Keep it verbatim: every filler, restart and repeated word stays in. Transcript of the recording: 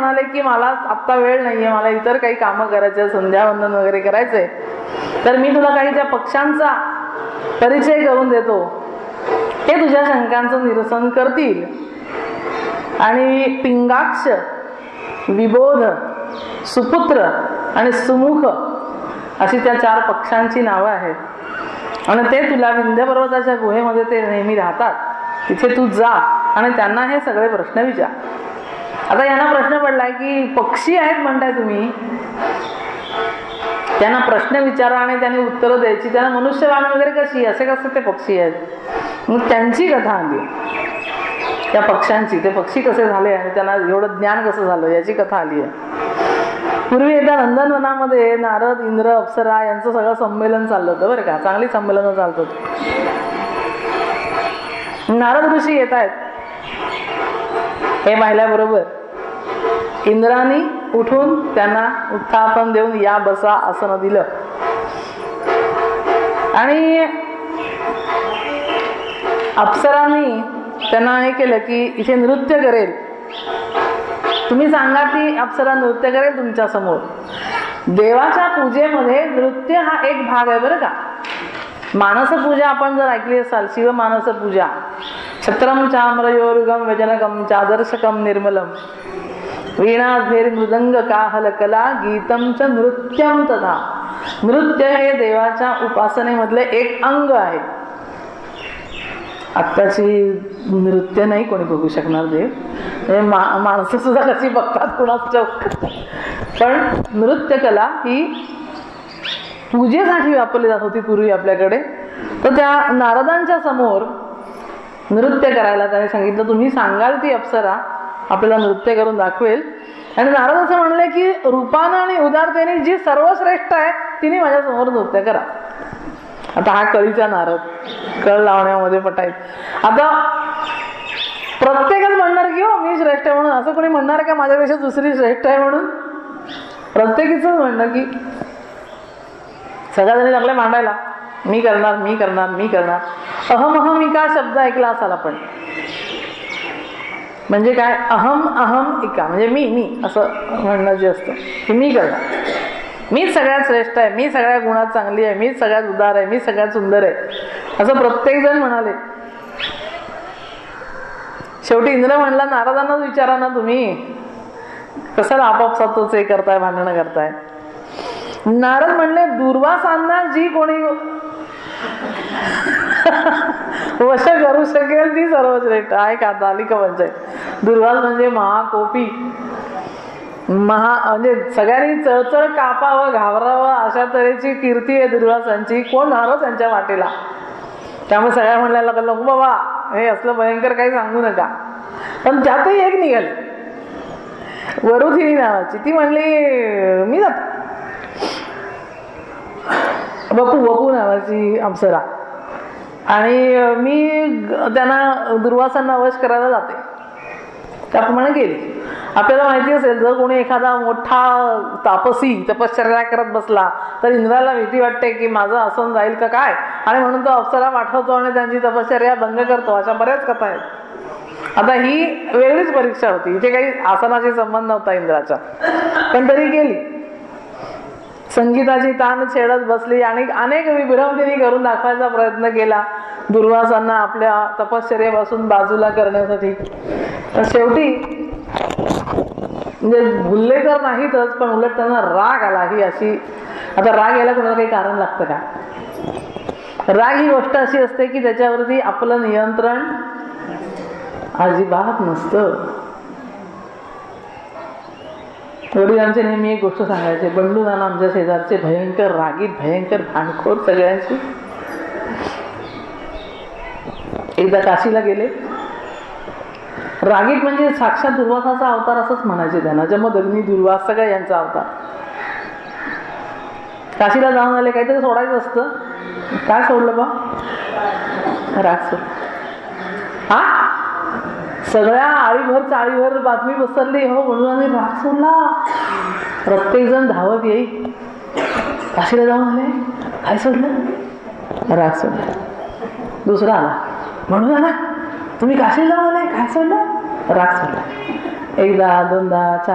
म्हणाले की मला आत्ता वेळ नाहीये, मला इतर काही कामं करायचे, संध्यावंदन वगैरे करायचंय, तर मी तुला काही त्या पक्षांचा परिचय करून देतो, ते तुझ्या शंकांचं निरसन करतील. आणि पिंगाक्ष, विबोध, सुपुत्र आणि सुमुख अशी त्या चार पक्षांची नावं आहेत आणि ते तुला विंध्य पर्वताच्या गुहेमध्ये ते नेहमी राहतात. तिथे तू जा आणि त्यांना हे सगळे प्रश्न विचार. आता यांना प्रश्न पडलाय की पक्षी आहेत म्हणताय तुम्ही, त्यांना प्रश्न विचारा आणि त्यांनी उत्तरं द्यायची, त्यांना मनुष्यवाण वगैरे कशी, असे कसे ते पक्षी आहेत. मग त्यांची कथा आली त्या पक्षांची, ते पक्षी कसे झाले आणि त्यांना एवढं ज्ञान कसं झालं याची कथा आली आहे. पूर्वी एकदा नंदनवनामध्ये नारद, इंद्र, अप्सरा यांचं सगळं संमेलन चाललं होतं बरं का, चांगली संमेलनं चालत होती. नारद ऋषी येत आहेत, हे पाहिल्याबरोबर इंद्राने उठून त्यांना उत्थापन देऊन या बसा आसन दिलं आणि अप्सरांनी त्यांना हे केलं की इथे नृत्य करेल, तुम्ही सांगा ती अप्सरा नृत्य करेल तुमच्या समोर. देवाच्या पूजेमध्ये नृत्य हा एक भाग आहे बरं का. मानसपूजा आपण जर ऐकली असाल, शिव मानसपूजा, छत्रम चाम्रयोरुगम व्यजनकम चादर्शकम निर्मलम वीणाध्वेर मृदंग काहल कला गीतम च नृत्यम तथा. नृत्य हे देवाच्या उपासनेमधले एक अंग आहे. आत्ताची नृत्य नाही कोणी बघू शकणार देव, मा माणसं सुद्धा कशी बघतात कुणाच चौक. पण नृत्य कला ही पूजेसाठी वापरली जात होती पूर्वी आपल्याकडे. तर त्या नारदांच्या समोर नृत्य करायला त्याने सांगितलं, तुम्ही सांगाल ती अप्सरा आपल्याला नृत्य करून दाखवेल. आणि नारद असं म्हणले की रूपानं आणि उदारतेने जी सर्वश्रेष्ठ आहे तिने माझ्यासमोर नृत्य करा. आता हा कळीचा नारद, कळ लावण्यामध्ये पटायत. आता प्रत्येकच म्हणणार की हो मी श्रेष्ठ आहे म्हणून, असं कोणी म्हणणार का माझ्यापेक्षा दुसरी श्रेष्ठ आहे म्हणून? प्रत्येकीच म्हणणं की सगळ्या जणी लागले मांडायला, मी करणार मी करणार मी करणार. अहम अहमिका शब्द ऐकला असाल आपण, म्हणजे काय, अहम अहम इका म्हणजे मी मी असं म्हणणं जे असतं की मी करणार, मीच सगळ्यात श्रेष्ठ आहे, मी सगळ्या गुणात चांगली आहे, मीच सगळ्यात उदार आहे, मी सगळ्यात सुंदर आहे, असं प्रत्येक जण म्हणाले. शेवटी इंद्र म्हणला, नारदांनाच विचारा ना तुम्ही, कशाला आपापसातच हे करताय, भांडणं करताय. नारद म्हणले, दुर्वासांना जी कोणी वश करू शकेल ती सर्वश्रेष्ठ आहे. का आली का पंचायत. दुर्वास म्हणजे महाकोपी, महा म्हणजे सगळ्यांनी चळचळ कापावं घाबरावं अशा तऱ्हेची कीर्ती आहे दुर्वासांची. कोण नारद त्यांच्या वाटेला. त्यामुळे सगळ्या म्हणल्याला लागलं, नको बाबा हे असलं भयंकर काही सांगू नका. पण त्यातही एक निघाली वरुथिनी नावाची, ती म्हणली मी जात. बपू बपू नावाची अप्सरा, आणि मी त्यांना दुर्वासांना वश करायला जाते. त्याप्रमाणे गेली. आपल्याला माहिती असेल, जर कोणी एखादा मोठा तापसी तपश्चर्या करत बसला तर इंद्राला भीती वाटते की माझं आसन जाईल का काय, आणि म्हणून तो अप्सरा पाठवतो आणि त्यांची तपश्चर्या भंग करतो. अशा बऱ्याच कथा आहेत. आता ही वेगळीच परीक्षा होती, इथे काही आसनाशी संबंध नव्हता इंद्राचा, पण तरी गेली. संगीताची तान छेडत बसली आणि अनेक विभ्रम तिने करून दाखवायचा प्रयत्न केला दुर्वासांना आपल्या तपश्चर्यापासून बाजूला करण्यासाठी. तर शेवटी म्हणजे भुलले तर नाहीतच, पण उलट त्यांना राग आला. ही अशी, आता राग यायला कोणाला काही कारण लागतं का? राग ही गोष्ट अशी असते की त्याच्यावरती आपलं नियंत्रण अजिबात नसतं. वडील आमचे नेहमी एक गोष्ट सांगायचे, बंडू नाना आमच्या शेजारचे भयंकर रागीत, भयंकर भांडखोर सगळ्यांची. एकदा काशीला गेले. रागीत म्हणजे साक्षात दुर्वासाचा अवतार असंच म्हणायचे त्यांना, जमदग्नी दुर्वास सगळ्या यांचा अवतार. काशीला जाऊन आले, काहीतरी सोडायचं असतं. काय सोडलं बा? राग सोड. हा सगळ्या आळीभर चाळीभर बातमी पसरली, हो म्हणून राग सोडला. प्रत्येक जण धावत येईल. काशीला जाऊन आले, काय सोडलं? राग सोडला. दुसरा आला, म्हणून आला तुम्ही काशीला जाऊन आले, काय सोडलं? राग सोडला. एकदा दोनदा चार